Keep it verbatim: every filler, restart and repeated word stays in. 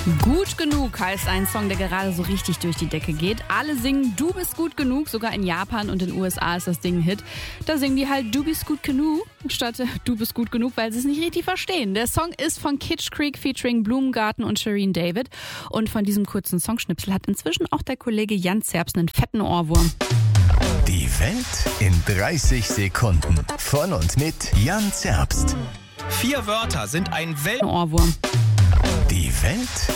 Gut genug heißt ein Song, der gerade so richtig durch die Decke geht. Alle singen Du bist gut genug, sogar in Japan und in den U S A ist das Ding ein Hit. Da singen die halt Du bist gut genug statt Du bist gut genug, weil sie es nicht richtig verstehen. Der Song ist von Kitsch Creek featuring Blumengarten und Shireen David. Und von diesem kurzen Songschnipsel hat inzwischen auch der Kollege Jan Zerbst einen fetten Ohrwurm. Die Welt in dreißig Sekunden. Von und mit Jan Zerbst. Vier Wörter sind ein Welt... Ohrwurm. Die Welt